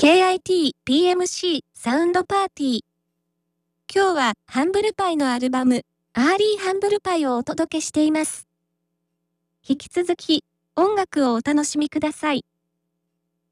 KIT PMC サウンドパーティー。今日はハンブルパイのアルバム、アーリーハンブルパイをお届けしています。引き続き、音楽をお楽しみください。